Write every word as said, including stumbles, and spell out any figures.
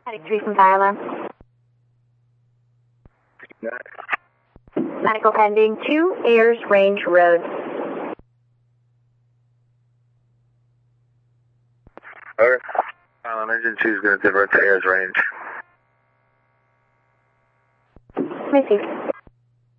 ninety-three from fire alarm. Medical pending, two Ayers Range Road. Okay. Um, engine two is going to divert to Ayers Range. Let me see.